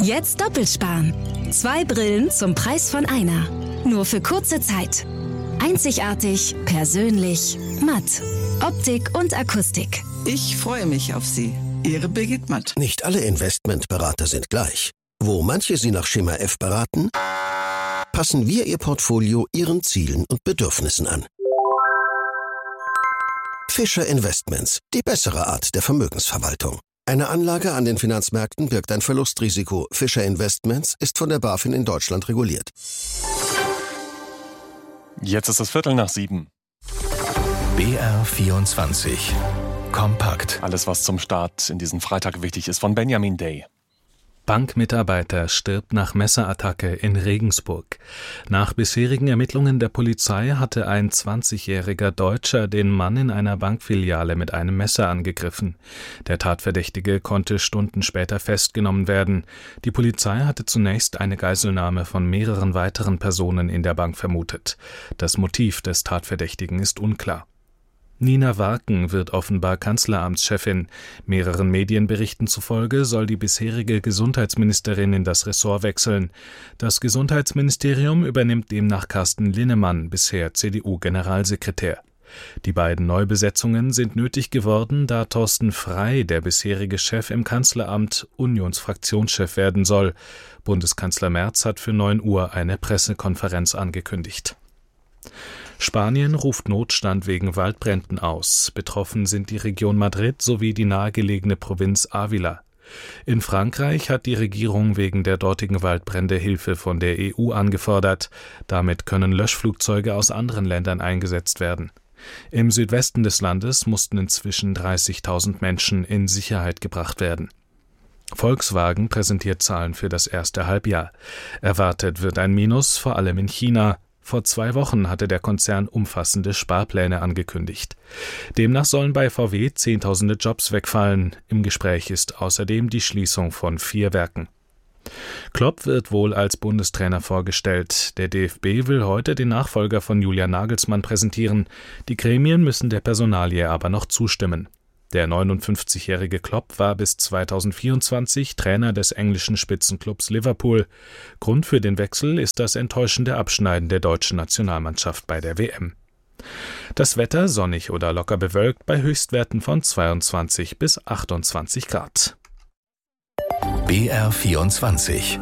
Jetzt doppelt sparen. 2 Brillen zum Preis von einer. Nur für kurze Zeit. Einzigartig, persönlich, matt. Optik und Akustik. Ich freue mich auf Sie. Ihre Birgit Matt. Nicht alle Investmentberater sind gleich. Wo manche Sie nach Schema F beraten, passen wir Ihr Portfolio Ihren Zielen und Bedürfnissen an. Fischer Investments, die bessere Art der Vermögensverwaltung. Eine Anlage an den Finanzmärkten birgt ein Verlustrisiko. Fischer Investments ist von der BaFin in Deutschland reguliert. Jetzt ist es 6:15. BR24 Kompakt. Alles, was zum Start in diesen Freitag wichtig ist, von Benjamin Day. Bankmitarbeiter stirbt nach Messerattacke in Regensburg. Nach bisherigen Ermittlungen der Polizei hatte ein 20-jähriger Deutscher den Mann in einer Bankfiliale mit einem Messer angegriffen. Der Tatverdächtige konnte Stunden später festgenommen werden. Die Polizei hatte zunächst eine Geiselnahme von mehreren weiteren Personen in der Bank vermutet. Das Motiv des Tatverdächtigen ist unklar. Nina Warken wird offenbar Kanzleramtschefin. Mehreren Medienberichten zufolge soll die bisherige Gesundheitsministerin in das Ressort wechseln. Das Gesundheitsministerium übernimmt demnach Carsten Linnemann, bisher CDU-Generalsekretär. Die beiden Neubesetzungen sind nötig geworden, da Thorsten Frey, der bisherige Chef im Kanzleramt, Unionsfraktionschef werden soll. Bundeskanzler Merz hat für 9 Uhr eine Pressekonferenz angekündigt. Spanien ruft Notstand wegen Waldbränden aus. Betroffen sind die Region Madrid sowie die nahegelegene Provinz Ávila. In Frankreich hat die Regierung wegen der dortigen Waldbrände Hilfe von der EU angefordert. Damit können Löschflugzeuge aus anderen Ländern eingesetzt werden. Im Südwesten des Landes mussten inzwischen 30.000 Menschen in Sicherheit gebracht werden. Volkswagen präsentiert Zahlen für das erste Halbjahr. Erwartet wird ein Minus, vor allem in China. Vor 2 Wochen hatte der Konzern umfassende Sparpläne angekündigt. Demnach sollen bei VW Zehntausende Jobs wegfallen. Im Gespräch ist außerdem die Schließung von 4 Werken. Klopp wird wohl als Bundestrainer vorgestellt. Der DFB will heute den Nachfolger von Julian Nagelsmann präsentieren. Die Gremien müssen der Personalie aber noch zustimmen. Der 59-jährige Klopp war bis 2024 Trainer des englischen Spitzenclubs Liverpool. Grund für den Wechsel ist das enttäuschende Abschneiden der deutschen Nationalmannschaft bei der WM. Das Wetter sonnig oder locker bewölkt bei Höchstwerten von 22 bis 28 Grad. BR24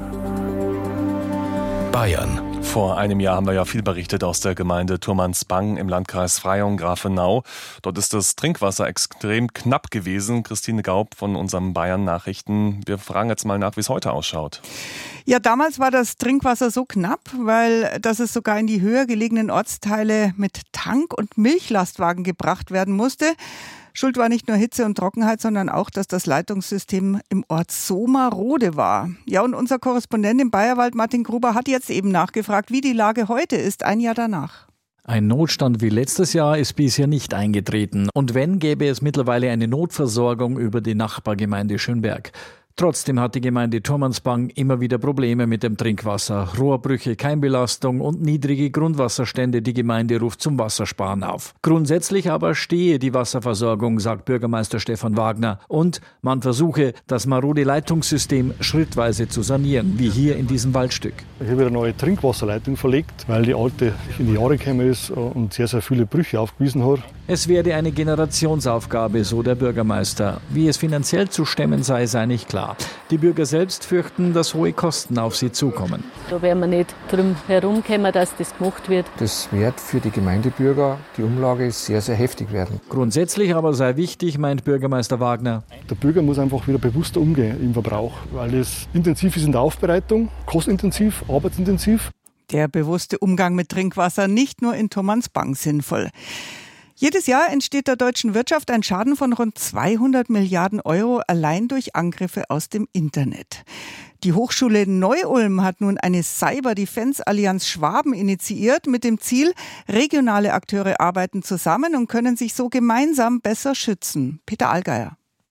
Bayern. Vor einem Jahr haben wir ja viel berichtet aus der Gemeinde Turmansbang im Landkreis Freyung-Grafenau. Dort ist das Trinkwasser extrem knapp gewesen. Christine Gaub von unserem Bayern-Nachrichten. Wir fragen jetzt mal nach, wie es heute ausschaut. Ja, damals war das Trinkwasser so knapp, dass es sogar in die höher gelegenen Ortsteile mit Tank- und Milchlastwagen gebracht werden musste. Schuld war nicht nur Hitze und Trockenheit, sondern auch, dass das Leitungssystem im Ort so marode war. Ja, und unser Korrespondent im Bayerwald, Martin Gruber, hat jetzt eben nachgefragt, wie die Lage heute ist, ein Jahr danach. Ein Notstand wie letztes Jahr ist bisher nicht eingetreten. Und wenn, gäbe es mittlerweile eine Notversorgung über die Nachbargemeinde Schönberg. Trotzdem hat die Gemeinde Turmansbang immer wieder Probleme mit dem Trinkwasser. Rohrbrüche, Keimbelastung und niedrige Grundwasserstände. Die Gemeinde ruft zum Wassersparen auf. Grundsätzlich aber stehe die Wasserversorgung, sagt Bürgermeister Stefan Wagner. Und man versuche, das marode Leitungssystem schrittweise zu sanieren, wie hier in diesem Waldstück. Ich habe eine neue Trinkwasserleitung verlegt, weil die alte in die Jahre gekommen ist und sehr, sehr viele Brüche aufgewiesen hat. Es werde eine Generationsaufgabe, so der Bürgermeister. Wie es finanziell zu stemmen sei, sei nicht klar. Die Bürger selbst fürchten, dass hohe Kosten auf sie zukommen. Da werden wir nicht drum herumkommen, dass das gemacht wird. Das wird für die Gemeindebürger, die Umlage, sehr, sehr heftig werden. Grundsätzlich aber sei wichtig, meint Bürgermeister Wagner. Der Bürger muss einfach wieder bewusster umgehen im Verbrauch, weil es intensiv ist in der Aufbereitung, kostintensiv, arbeitsintensiv. Der bewusste Umgang mit Trinkwasser nicht nur in Turmansbang sinnvoll. Jedes Jahr entsteht der deutschen Wirtschaft ein Schaden von rund 200 Milliarden Euro allein durch Angriffe aus dem Internet. Die Hochschule Neu-Ulm hat nun eine Cyber-Defense-Allianz Schwaben initiiert mit dem Ziel, regionale Akteure arbeiten zusammen und können sich so gemeinsam besser schützen. Peter Allgeier.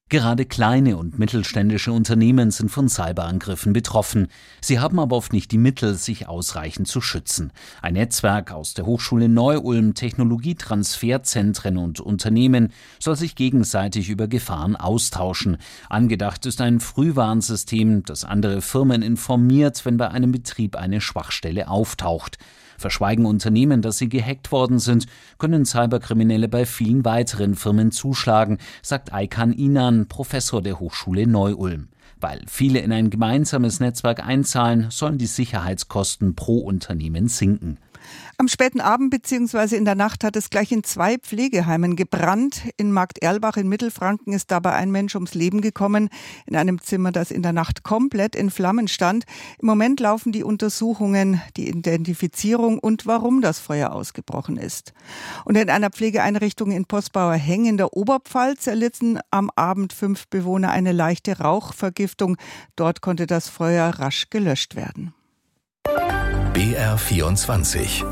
Gerade kleine und mittelständische Unternehmen sind von Cyberangriffen betroffen. Sie haben aber oft nicht die Mittel, sich ausreichend zu schützen. Ein Netzwerk aus der Hochschule Neu-Ulm, Technologietransferzentren und Unternehmen soll sich gegenseitig über Gefahren austauschen. Angedacht ist ein Frühwarnsystem, das andere Firmen informiert, wenn bei einem Betrieb eine Schwachstelle auftaucht. Verschweigen Unternehmen, dass sie gehackt worden sind, können Cyberkriminelle bei vielen weiteren Firmen zuschlagen, sagt Aykan Inan, Professor der Hochschule Neu-Ulm. Weil viele in ein gemeinsames Netzwerk einzahlen, sollen die Sicherheitskosten pro Unternehmen sinken. Am späten Abend bzw. in der Nacht hat es gleich in 2 Pflegeheimen gebrannt. In Markt-Erlbach in Mittelfranken ist dabei ein Mensch ums Leben gekommen, in einem Zimmer, das in der Nacht komplett in Flammen stand. Im Moment laufen die Untersuchungen, die Identifizierung und warum das Feuer ausgebrochen ist. Und in einer Pflegeeinrichtung in Postbauer Heng in der Oberpfalz erlitten am Abend 5 Bewohner eine leichte Rauchvergiftung. Dort konnte das Feuer rasch gelöscht werden. BR24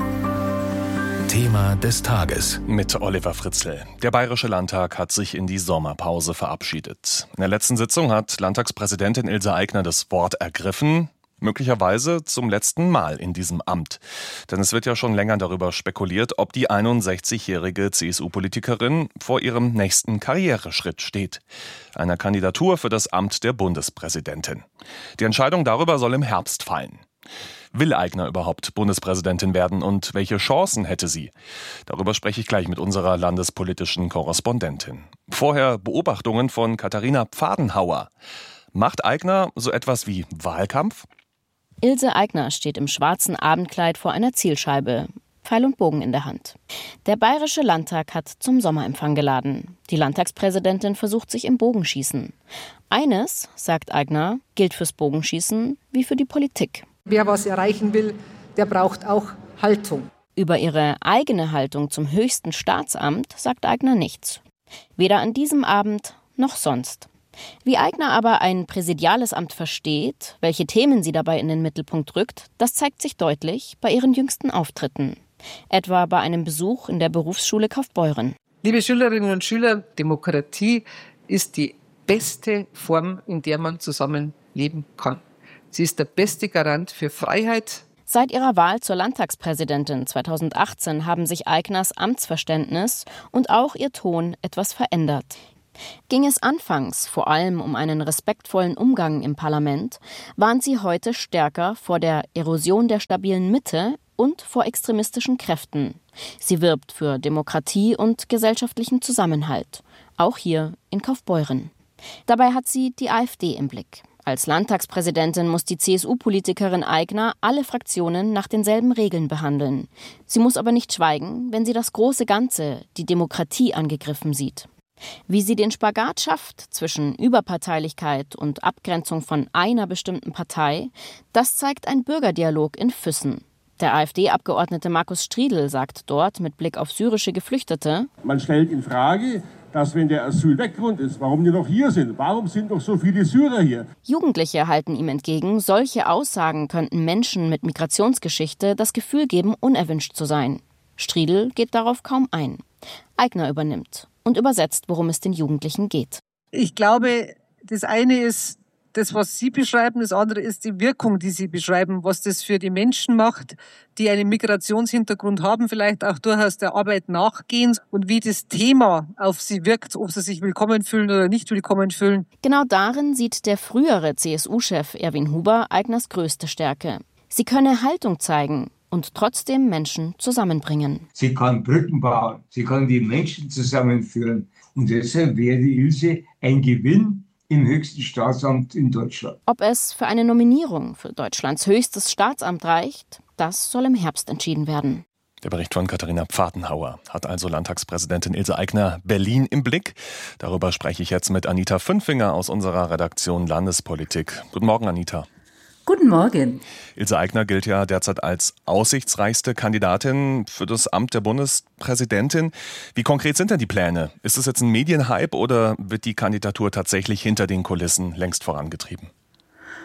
Thema des Tages. Mit Oliver Fritzl. Der Bayerische Landtag hat sich in die Sommerpause verabschiedet. In der letzten Sitzung hat Landtagspräsidentin Ilse Aigner das Wort ergriffen. Möglicherweise zum letzten Mal in diesem Amt. Denn es wird ja schon länger darüber spekuliert, ob die 61-jährige CSU-Politikerin vor ihrem nächsten Karriereschritt steht. Einer Kandidatur für das Amt der Bundespräsidentin. Die Entscheidung darüber soll im Herbst fallen. Will Aigner überhaupt Bundespräsidentin werden und welche Chancen hätte sie? Darüber spreche ich gleich mit unserer landespolitischen Korrespondentin. Vorher Beobachtungen von Katharina Pfadenhauer. Macht Aigner so etwas wie Wahlkampf? Ilse Aigner steht im schwarzen Abendkleid vor einer Zielscheibe, Pfeil und Bogen in der Hand. Der Bayerische Landtag hat zum Sommerempfang geladen. Die Landtagspräsidentin versucht sich im Bogenschießen. Eines, sagt Aigner, gilt fürs Bogenschießen wie für die Politik. Wer was erreichen will, der braucht auch Haltung. Über ihre eigene Haltung zum höchsten Staatsamt sagt Aigner nichts. Weder an diesem Abend noch sonst. Wie Aigner aber ein präsidiales Amt versteht, welche Themen sie dabei in den Mittelpunkt rückt, das zeigt sich deutlich bei ihren jüngsten Auftritten. Etwa bei einem Besuch in der Berufsschule Kaufbeuren. Liebe Schülerinnen und Schüler, Demokratie ist die beste Form, in der man zusammenleben kann. Sie ist der beste Garant für Freiheit. Seit ihrer Wahl zur Landtagspräsidentin 2018 haben sich Aigners Amtsverständnis und auch ihr Ton etwas verändert. Ging es anfangs vor allem um einen respektvollen Umgang im Parlament, warnt sie heute stärker vor der Erosion der stabilen Mitte und vor extremistischen Kräften. Sie wirbt für Demokratie und gesellschaftlichen Zusammenhalt, auch hier in Kaufbeuren. Dabei hat sie die AfD im Blick. Als Landtagspräsidentin muss die CSU-Politikerin Aigner alle Fraktionen nach denselben Regeln behandeln. Sie muss aber nicht schweigen, wenn sie das große Ganze, die Demokratie, angegriffen sieht. Wie sie den Spagat schafft zwischen Überparteilichkeit und Abgrenzung von einer bestimmten Partei, das zeigt ein Bürgerdialog in Füssen. Der AfD-Abgeordnete Markus Striedl sagt dort mit Blick auf syrische Geflüchtete: Man stellt in Frage, dass wenn der Asylweggrund ist, warum die noch hier sind. Warum sind noch so viele Syrer hier? Jugendliche halten ihm entgegen, solche Aussagen könnten Menschen mit Migrationsgeschichte das Gefühl geben, unerwünscht zu sein. Striedl geht darauf kaum ein. Aigner übernimmt und übersetzt, worum es den Jugendlichen geht. Ich glaube, das eine ist das, was Sie beschreiben, das andere ist die Wirkung, die Sie beschreiben, was das für die Menschen macht, die einen Migrationshintergrund haben, vielleicht auch durchaus der Arbeit nachgehen und wie das Thema auf sie wirkt, ob sie sich willkommen fühlen oder nicht willkommen fühlen. Genau darin sieht der frühere CSU-Chef Erwin Huber Aigners größte Stärke. Sie könne Haltung zeigen und trotzdem Menschen zusammenbringen. Sie kann Brücken bauen, sie kann die Menschen zusammenführen und deshalb wäre die Ilse ein Gewinn im höchsten Staatsamt in Deutschland. Ob es für eine Nominierung für Deutschlands höchstes Staatsamt reicht, das soll im Herbst entschieden werden. Der Bericht von Katharina Pfadenhauer hat also Landtagspräsidentin Ilse Aigner Berlin im Blick. Darüber spreche ich jetzt mit Anita Fünfinger aus unserer Redaktion Landespolitik. Guten Morgen, Anita. Guten Morgen. Ilse Aigner gilt ja derzeit als aussichtsreichste Kandidatin für das Amt der Bundespräsidentin. Wie konkret sind denn die Pläne? Ist es jetzt ein Medienhype oder wird die Kandidatur tatsächlich hinter den Kulissen längst vorangetrieben?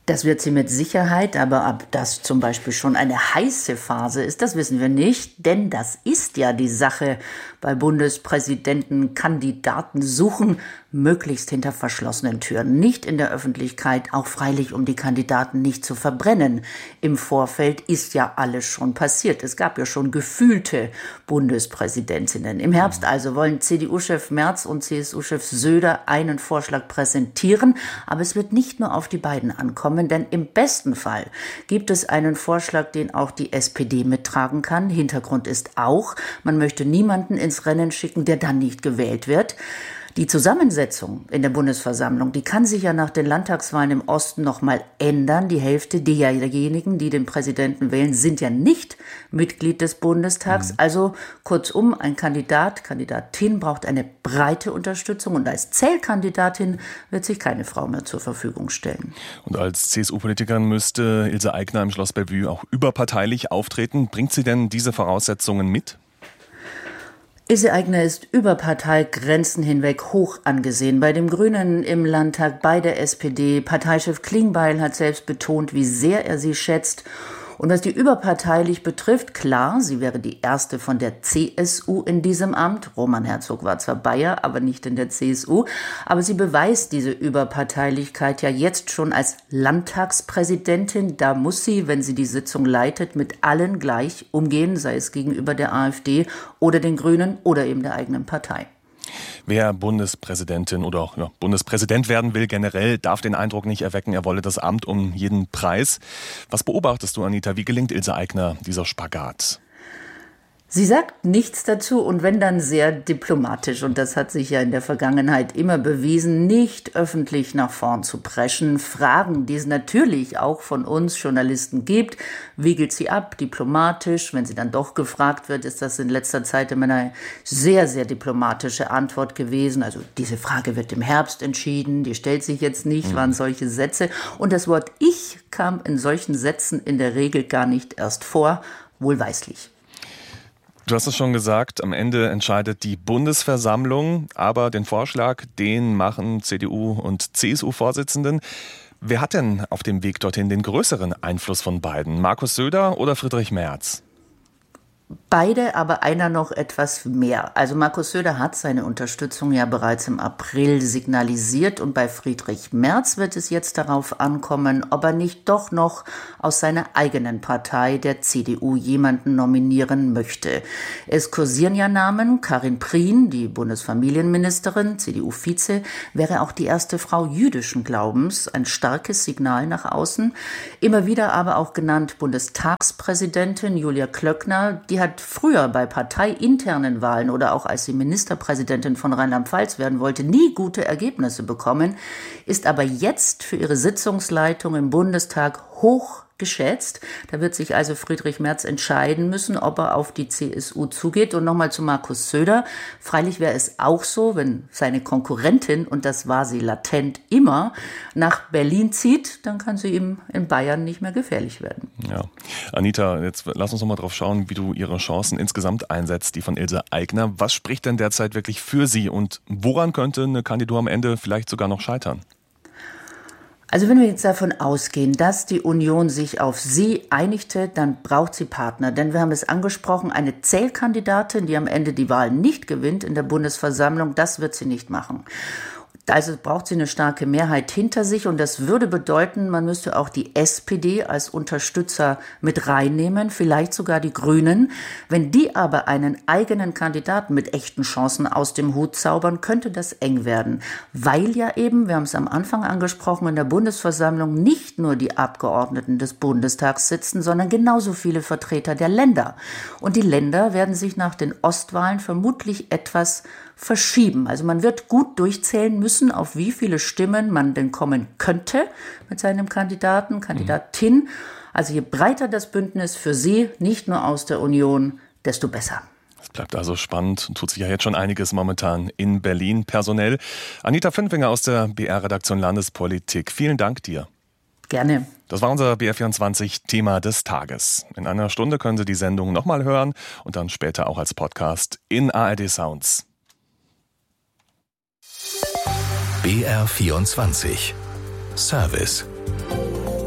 Das wird sie mit Sicherheit, aber ob das zum Beispiel schon eine heiße Phase ist, das wissen wir nicht, denn das ist ja die Sache bei Bundespräsidenten. Kandidaten suchen möglichst hinter verschlossenen Türen, nicht in der Öffentlichkeit, auch freilich, um die Kandidaten nicht zu verbrennen. Im Vorfeld ist ja alles schon passiert. Es gab ja schon gefühlte Bundespräsidentinnen. Im Herbst also wollen CDU-Chef Merz und CSU-Chef Söder einen Vorschlag präsentieren, aber es wird nicht nur auf die beiden ankommen, denn im besten Fall gibt es einen Vorschlag, den auch die SPD mittragen kann. Hintergrund ist auch, man möchte niemanden ins Rennen schicken, der dann nicht gewählt wird. Die Zusammensetzung in der Bundesversammlung, die kann sich ja nach den Landtagswahlen im Osten noch mal ändern. Die Hälfte derjenigen, die den Präsidenten wählen, sind ja nicht Mitglied des Bundestags. Also kurzum, ein Kandidatin braucht eine breite Unterstützung und als Zählkandidatin wird sich keine Frau mehr zur Verfügung stellen. Und als CSU-Politikerin müsste Ilse Aigner im Schloss Bellevue auch überparteilich auftreten. Bringt sie denn diese Voraussetzungen mit? Ilse Aigner ist über Parteigrenzen hinweg hoch angesehen. Bei den Grünen im Landtag, bei der SPD. Parteichef Klingbeil hat selbst betont, wie sehr er sie schätzt. Und was die überparteilich betrifft, klar, sie wäre die erste von der CSU in diesem Amt. Roman Herzog war zwar Bayer, aber nicht in der CSU. Aber sie beweist diese Überparteilichkeit ja jetzt schon als Landtagspräsidentin. Da muss sie, wenn sie die Sitzung leitet, mit allen gleich umgehen, sei es gegenüber der AfD oder den Grünen oder eben der eigenen Partei. Wer Bundespräsidentin oder auch Bundespräsident werden will generell, darf den Eindruck nicht erwecken, er wolle das Amt um jeden Preis. Was beobachtest du, Anita? Wie gelingt Ilse Aigner dieser Spagat? Sie sagt nichts dazu und wenn dann sehr diplomatisch. Und das hat sich ja in der Vergangenheit immer bewiesen, nicht öffentlich nach vorn zu preschen. Fragen, die es natürlich auch von uns Journalisten gibt, wiegelt sie ab, diplomatisch. Wenn sie dann doch gefragt wird, ist das in letzter Zeit immer eine sehr, sehr diplomatische Antwort gewesen. Also diese Frage wird im Herbst entschieden, die stellt sich jetzt nicht, waren solche Sätze. Und das Wort Ich kam in solchen Sätzen in der Regel gar nicht erst vor, wohlweislich. Du hast es schon gesagt, am Ende entscheidet die Bundesversammlung, aber den Vorschlag, den machen CDU und CSU-Vorsitzenden. Wer hat denn auf dem Weg dorthin den größeren Einfluss von beiden? Markus Söder oder Friedrich Merz? Beide, aber einer noch etwas mehr. Also Markus Söder hat seine Unterstützung ja bereits im April signalisiert und bei Friedrich Merz wird es jetzt darauf ankommen, ob er nicht doch noch aus seiner eigenen Partei, der CDU, jemanden nominieren möchte. Es kursieren ja Namen. Karin Prien, die Bundesfamilienministerin, CDU-Vize, wäre auch die erste Frau jüdischen Glaubens, ein starkes Signal nach außen. Immer wieder aber auch genannt Bundestagspräsidentin Julia Klöckner, die hat früher bei parteiinternen Wahlen oder auch als sie Ministerpräsidentin von Rheinland-Pfalz werden wollte, nie gute Ergebnisse bekommen, ist aber jetzt für ihre Sitzungsleitung im Bundestag hoch geschätzt. Da wird sich also Friedrich Merz entscheiden müssen, ob er auf die CSU zugeht. Und nochmal zu Markus Söder. Freilich wäre es auch so, wenn seine Konkurrentin, und das war sie latent immer, nach Berlin zieht, dann kann sie ihm in Bayern nicht mehr gefährlich werden. Ja. Anita, jetzt lass uns noch mal drauf schauen, wie du ihre Chancen insgesamt einsetzt, die von Ilse Aigner. Was spricht denn derzeit wirklich für sie und woran könnte eine Kandidatur am Ende vielleicht sogar noch scheitern? Also wenn wir jetzt davon ausgehen, dass die Union sich auf sie einigte, dann braucht sie Partner. Denn wir haben es angesprochen, eine Zählkandidatin, die am Ende die Wahl nicht gewinnt in der Bundesversammlung, das wird sie nicht machen. Also braucht sie eine starke Mehrheit hinter sich und das würde bedeuten, man müsste auch die SPD als Unterstützer mit reinnehmen, vielleicht sogar die Grünen. Wenn die aber einen eigenen Kandidaten mit echten Chancen aus dem Hut zaubern, könnte das eng werden. Weil ja eben, wir haben es am Anfang angesprochen, in der Bundesversammlung nicht nur die Abgeordneten des Bundestags sitzen, sondern genauso viele Vertreter der Länder. Und die Länder werden sich nach den Ostwahlen vermutlich etwas verschieben. Also man wird gut durchzählen müssen, auf wie viele Stimmen man denn kommen könnte mit seinem Kandidatin. Also je breiter das Bündnis für sie, nicht nur aus der Union, desto besser. Es bleibt also spannend und tut sich ja jetzt schon einiges momentan in Berlin personell. Anita Fünfinger aus der BR-Redaktion Landespolitik. Vielen Dank dir. Gerne. Das war unser BR24-Thema des Tages. In einer Stunde können Sie die Sendung nochmal hören und dann später auch als Podcast in ARD Sounds. BR24 Service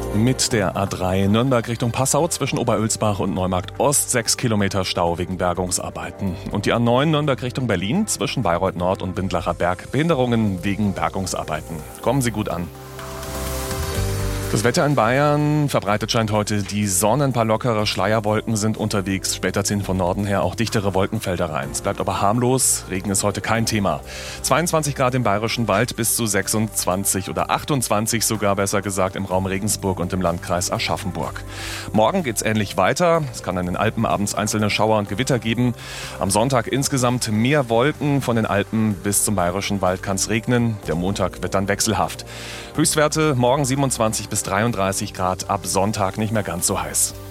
Mit der A3 Nürnberg Richtung Passau zwischen Oberölsbach und Neumarkt Ost 6 Kilometer Stau wegen Bergungsarbeiten. Und die A9 Nürnberg Richtung Berlin zwischen Bayreuth Nord und Bindlacher Berg Behinderungen wegen Bergungsarbeiten. Kommen Sie gut an. Das Wetter in Bayern verbreitet scheint heute die Sonne. Ein paar lockere Schleierwolken sind unterwegs. Später ziehen von Norden her auch dichtere Wolkenfelder rein. Es bleibt aber harmlos. Regen ist heute kein Thema. 22 Grad im Bayerischen Wald bis zu 26 oder 28 sogar, besser gesagt, im Raum Regensburg und im Landkreis Aschaffenburg. Morgen geht's ähnlich weiter. Es kann an den Alpen abends einzelne Schauer und Gewitter geben. Am Sonntag insgesamt mehr Wolken. Von den Alpen bis zum Bayerischen Wald kann es regnen. Der Montag wird dann wechselhaft. Höchstwerte morgen 27 bis 33 Grad, ab Sonntag nicht mehr ganz so heiß.